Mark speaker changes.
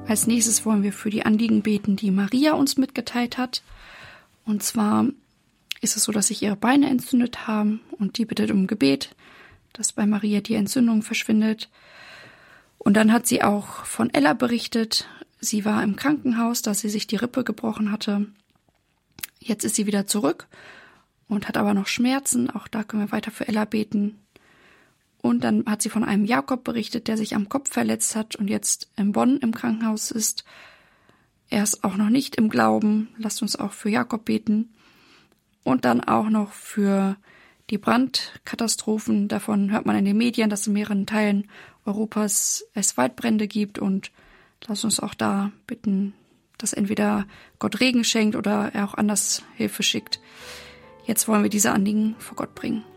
Speaker 1: Als nächstes wollen wir für die Anliegen beten, die Maria uns mitgeteilt hat. Und zwar ist es so, dass sich ihre Beine entzündet haben und die bittet um Gebet, dass bei Maria die Entzündung verschwindet. Und dann hat sie auch von Ella berichtet. Sie war im Krankenhaus, da sie sich die Rippe gebrochen hatte. Jetzt ist sie wieder zurück und hat aber noch Schmerzen. Auch da können wir weiter für Ella beten. Und dann hat sie von einem Jakob berichtet, der sich am Kopf verletzt hat und jetzt in Bonn im Krankenhaus ist. Er ist auch noch nicht im Glauben. Lasst uns auch für Jakob beten. Und dann auch noch für die Brandkatastrophen. Davon hört man in den Medien, dass in mehreren Teilen Europas es Waldbrände gibt. Und lasst uns auch da bitten, dass entweder Gott Regen schenkt oder er auch anders Hilfe schickt. Jetzt wollen wir diese Anliegen vor Gott bringen.